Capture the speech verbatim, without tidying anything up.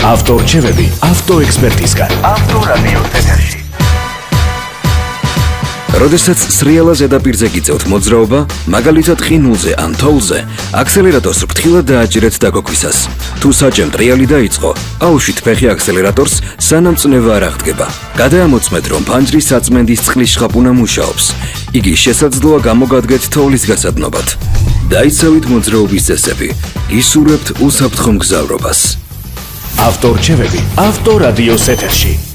ავტორჩევები ავტოექსპერტისგან. ავტორადიოს ეთერში. როდესაც სრიალა ზედაპირზე გიწევთ მოძრაობა, მაგალითად ყინულზე ან თოვლზე, აქსელერატორს ფრთხილად დააჭირეთ დაგოქვისას. თუ საჭემ ტრიალი დაიწყო, აუშვით ფეხი აქსელერატორს, სანამ წნევა არ აღდგება. გადაამოწმეთ, რომ ფანჯრის საწმენდის წყლის შხაპუნა მუშაობს. იგი შესაძლოა გამოგადგეთ თოვლის გასადნობად. დაიცავით მოძრაობის წესები, ისურვებთ უსაფრთხო მგზავრობას. ავტორჩევები ავტორადიოს ეთერში.